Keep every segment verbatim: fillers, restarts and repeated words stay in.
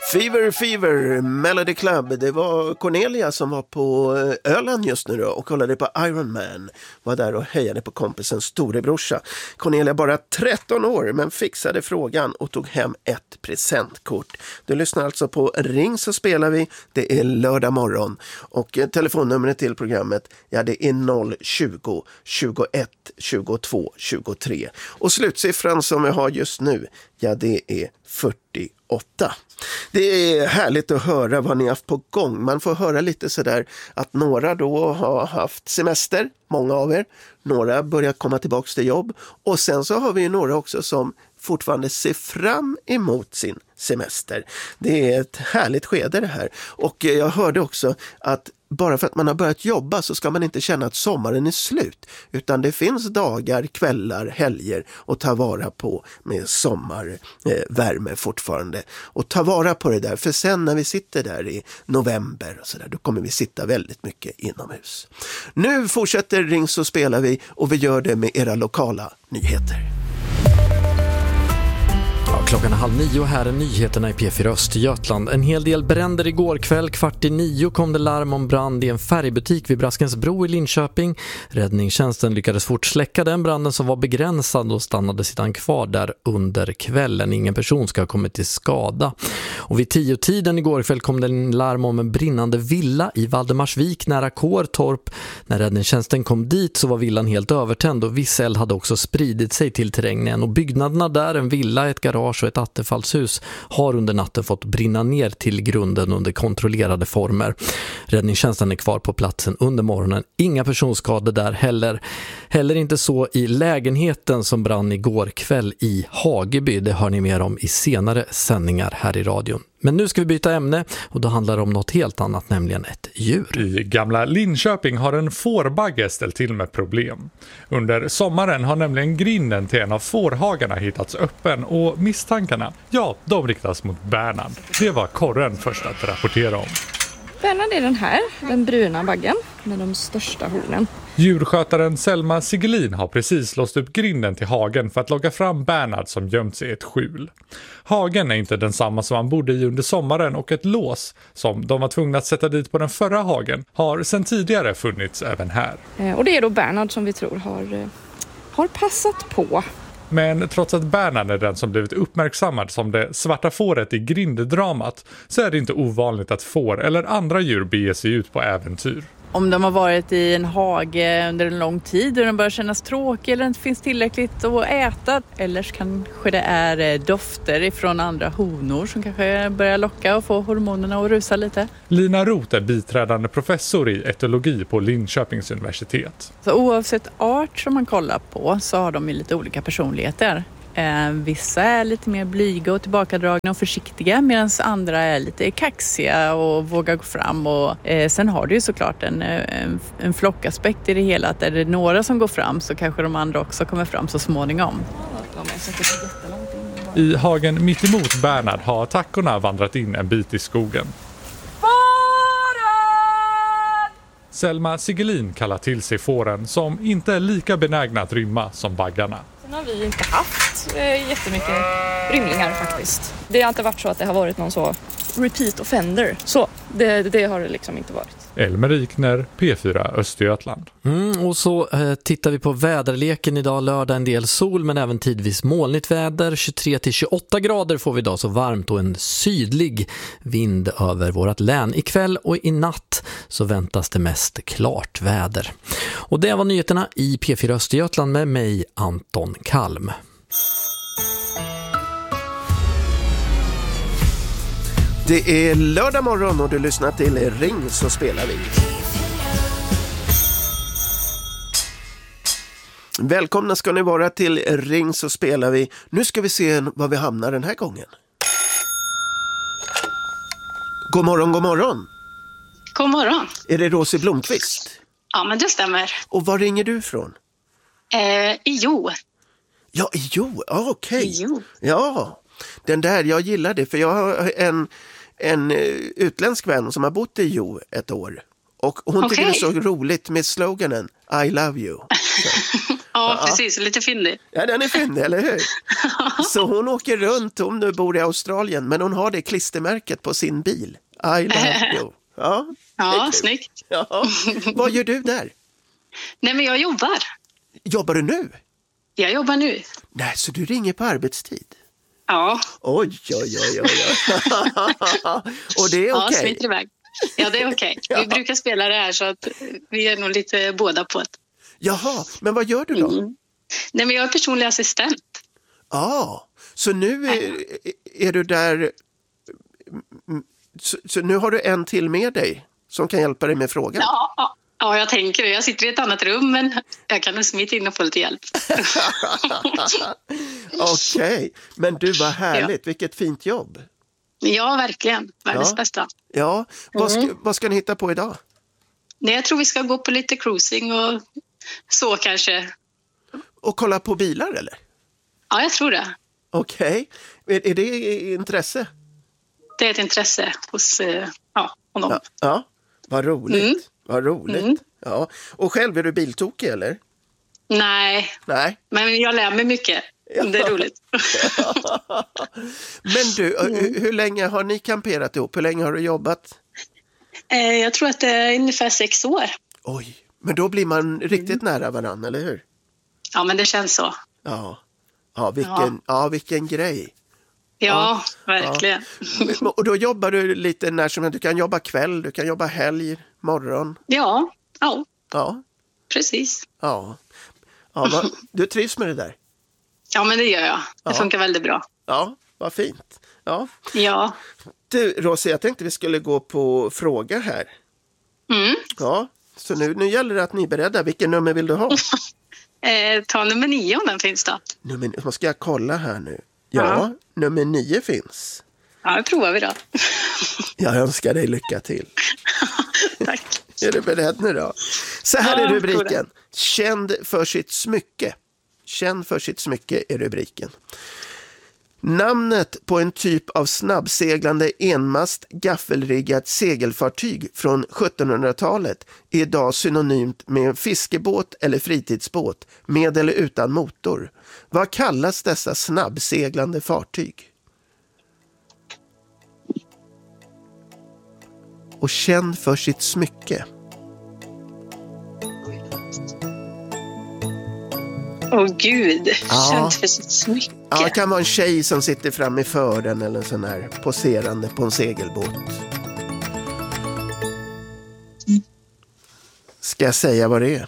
Fever, Fever, Melody Club. Det var Cornelia som var på Öland just nu då och kollade på Iron Man. Var där och hejade på kompisens storebrorsa. Cornelia bara tretton år men fixade frågan och tog hem ett presentkort. Du lyssnar alltså på Ring så spelar vi. Det är lördag morgon och telefonnumret till programmet, ja det är noll tjugo tjugoett tjugotvå tjugotre. Och slutsiffran som vi har just nu, ja det är fyrtioåtta. Det är härligt att höra vad ni har haft på gång. Man får höra lite sådär att några då har haft semester, många av er. Några börjar komma tillbaka till jobb. Och sen så har vi ju några också som fortfarande ser fram emot sin semester. Det är ett härligt skede det här. Och jag hörde också att bara för att man har börjat jobba så ska man inte känna att sommaren är slut. Utan det finns dagar, kvällar, helger att ta vara på med sommarvärme eh, fortfarande. Och ta vara på det där, för sen när vi sitter där i november och så där, då kommer vi sitta väldigt mycket inomhus. Nu fortsätter Ring så spelar vi och vi gör det med era lokala nyheter. Klockan är halv nio, här är nyheterna i P fyra Östergötland. En hel del bränder igår kväll. Kvart i nio kom det larm om brand i en färgbutik vid Braskensbro i Linköping. Räddningstjänsten lyckades fort släcka den branden som var begränsad och stannade sedan kvar där under kvällen. Ingen person ska ha kommit till skada. Och vid tio tiden igår kväll kom det en larm om en brinnande villa i Valdemarsvik nära Kårtorp. När räddningstjänsten kom dit så var villan helt övertänd och viss eld hade också spridit sig till terrängen. Och byggnaderna där, en villa, ett garage och ett attefallshus, har under natten fått brinna ner till grunden under kontrollerade former. Räddningstjänsten är kvar på platsen under morgonen. Inga personskador där heller. Heller inte så i lägenheten som brann igår kväll i Hageby. Det hör ni mer om i senare sändningar här i radion. Men nu ska vi byta ämne och då handlar det om något helt annat, nämligen ett djur. I gamla Linköping har en fårbagge ställt till med problem. Under sommaren har nämligen grinden till en av fårhagarna hittats öppen och misstankarna, ja, de riktas mot Bernhard. Det var Korren först att rapportera om. Bernhard är den här, den bruna baggen med de största hornen. Djurskötaren Selma Sigelin har precis låst upp grinden till hagen för att locka fram Bernhard som gömt sig i ett skjul. Hagen är inte densamma som han bodde i under sommaren och ett lås, som de var tvungna att sätta dit på den förra hagen, har sedan tidigare funnits även här. Och det är då Bernhard som vi tror har, har passat på. Men trots att Bernhard är den som blivit uppmärksammad som det svarta fåret i grindedramat så är det inte ovanligt att får eller andra djur beger sig ut på äventyr. Om de har varit i en hage under en lång tid och de börjar kännas tråkiga eller inte finns tillräckligt att äta. Eller kanske det är dofter ifrån andra honor som kanske börjar locka och få hormonerna att rusa lite. Lina Roth är biträdande professor i etologi på Linköpings universitet. Så oavsett art som man kollar på så har de ju lite olika personligheter. Eh, vissa är lite mer blyga och tillbakadragna och försiktiga medan andra är lite kaxiga och vågar gå fram. Och, eh, sen har det ju såklart en, en, en flockaspekt i det hela, att är det några som går fram så kanske de andra också kommer fram så småningom. I hagen mitt emot Bernhard har tackorna vandrat in en bit i skogen. Selma Sigelin kallar till sig fåren som inte är lika benägna att rymma som baggarna. Sen har vi inte haft eh, jättemycket rymlingar faktiskt. Det har inte varit så att det har varit någon så repeat offender. Så det, det har det liksom inte varit. Elmer Rikner, P fyra Östergötland. Mm, och så eh, tittar vi på väderleken idag, lördag en del sol men även tidvis molnigt väder. tjugotre till tjugoåtta grader får vi idag, så varmt och en sydlig vind över vårt län. Ikväll och i natt så väntas det mest klart väder. Och det var nyheterna i P fyra Östergötland med mig, Anton Kalm. Det är lördag morgon och du lyssnar till Ring så spelar vi. Välkomna ska ni vara till Ring så spelar vi. Nu ska vi se var vi hamnar den här gången. God morgon, god morgon. God morgon. Är det Rosie Blomqvist? Ja, men det stämmer. Och var ringer du från? Eh, jo. Ja, jo, ah, okej. Okay. Jo. Ja, den där, jag gillar det för jag har en, en utländsk vän som har bott i Jo ett år. Och hon tycker Okej. det är så roligt med sloganen I love you. Ja, Ja. precis. Lite fyndig. Ja, den är fin, eller hur? Så hon åker runt, hon nu bor i Australien, men hon har det klistermärket på sin bil. I love you. Ja, det är Ja, kul. snyggt. Ja. Vad gör du där? Nej, men jag jobbar. Jobbar du nu? Jag jobbar nu. Nej, så du ringer på arbetstid? Ja, Oj, oj, oj, oj. Och det är ja okej? smiter iväg. Ja, det är okej. Ja. Vi brukar spela det här så att vi är nog lite båda på det. Jaha, men vad gör du då? Mm. Nej, men jag är personlig assistent. Ja, så nu är, är du där, så, så nu har du en till med dig som kan hjälpa dig med frågan. Ja, ja. Ja, jag tänker det. Jag sitter i ett annat rum, men jag kan nog smita in och få lite hjälp. Okej, men du, var härligt, vilket fint jobb. Ja, verkligen. Världens Ja. bästa. Ja, vad ska, Mm. vad ska ni hitta på idag? Nej, jag tror vi ska gå på lite cruising och så kanske. Och kolla på bilar eller? Ja, jag tror det. Okej, är, är det intresse? Det är ett intresse hos eh, ja, honom. Ja, ja. Vad roligt. Mm. Vad roligt. Mm. Ja. Och själv är du biltokig eller? Nej, Nej. men jag lär mig mycket. Det är roligt. Men du, Mm. hur, hur länge har ni kamperat ihop? Hur länge har du jobbat? Eh, jag tror att det är ungefär sex år. Oj, men då blir man riktigt nära varann, eller hur? Ja, men det känns så. Ja, ja, vilken, ja. vilken grej. Ja, verkligen. Och då jobbar du lite när som helst. Du kan jobba kväll, du kan jobba helg, morgon. Ja, ja, Ja, precis. ja. ja vad, du trivs med det där? Ja, men det gör jag. Det Ja. funkar väldigt bra. Ja, vad fint. Ja. Ja. Du, Rosie, jag tänkte vi skulle gå på fråga här. Mm. Ja, så nu, nu gäller det att ni är beredda. Vilken nummer vill du ha? Eh, ta nummer nio om den finns då. Nummer, vad ska jag kolla här nu? Ja, Ja. nummer nio finns. Ja, det provar vi då. Jag önskar dig lycka till. Tack. Är du beredd nu då? Så här Ja, är rubriken. tror Känd för sitt smycke. Känd för sitt smycke är rubriken. Namnet på en typ av snabbseglande enmast gaffelriggat segelfartyg från sjuttonhundratalet är idag synonymt med en fiskebåt eller fritidsbåt med eller utan motor. Vad kallas dessa snabbseglande fartyg? Och känd för sitt smycke. Åh gud, Ja. känt för sitt smycke. Ja, det kan vara en tjej som sitter fram i fören eller en sån här poserande på en segelbåt. Ska jag säga vad det är?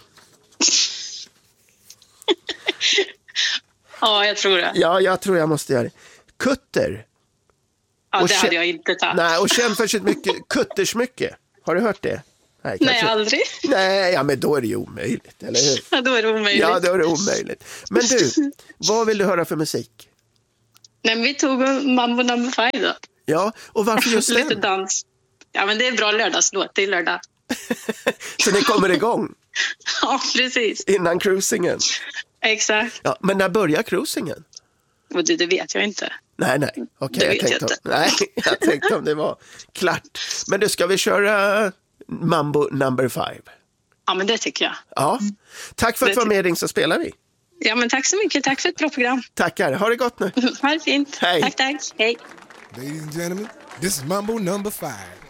Ja, jag tror det. Ja, jag tror jag måste göra det. Kutter. Ja, Och det kä- hade jag inte tagit. Nej, och känd för sitt mycket kuttersmycke. Har du hört det? Nej, Nej, kanske- aldrig. Nej, ja, men då är det ju omöjligt, eller hur? Ja, då är det omöjligt. Ja, då är det omöjligt. Men du, vad vill du höra för musik? Nej, men vi tog Mambo number five då. Ja, och varför just Lite den? dans. Ja, men det är en bra lördagslåt. Det är lördag. Så ni kommer igång Ja, precis. innan cruisingen. Exakt. Ja, men när börjar cruisingen? Och det, det vet jag inte. Nej, nej. Okej, Det jag vet jag tänkte, inte. om, nej, jag tänkte om det var klart. Men du, ska vi köra Mambo number five? Ja, men det tycker jag. Ja. Tack för att Det du var ty- med, Ring så spelar vi. Ja, men tack så mycket. Tack för ett bra program. Tackar, ha det gott nu. Ha det fint. Hej. Tack, tack. Hej. Ladies and gentlemen, this is Mambo number five.